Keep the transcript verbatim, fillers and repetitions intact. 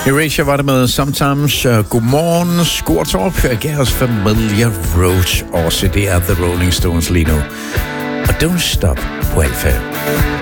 Erasure var det med Sometimes. Uh, godmorgen, Skortorp. Gav os Familiar Roach også. Det er The Rolling Stones lige nu. Og Don't Stop på Alfa.